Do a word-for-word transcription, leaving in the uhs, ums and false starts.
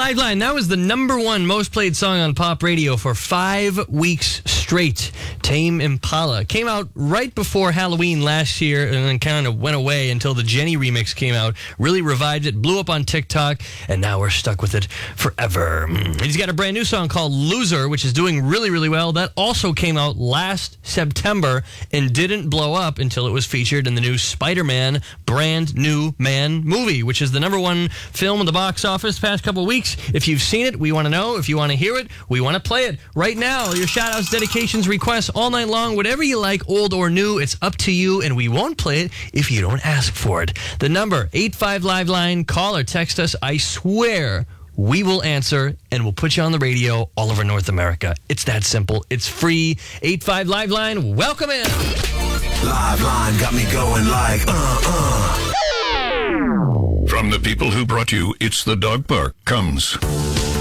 Liveline, that was the number one most played song on pop radio for five weeks straight. Tame Impala came out right before Halloween last year and then kind of went away until the Jenny remix came out. Really revived it, blew up on TikTok, and now we're stuck with it forever. He's got a brand new song called Loser, which is doing really, really well. That also came out last September and didn't blow up until it was featured in the new Spider-Man Brand New Man movie, which is the number one film in the box office past couple of weeks. If you've seen it, we want to know. If you want to hear it, we want to play it right now. Your shout-outs, dedications, requests, all night long, whatever you like, old or new, it's up to you, and we won't play it if you don't ask for it. The number, eight five Live Line, call or text us. I swear we will answer, and we'll put you on the radio all over North America. It's that simple. It's free. eight five Live Line, welcome in. Live Line got me going like, uh, uh. From the people who brought you It's the Dog Park comes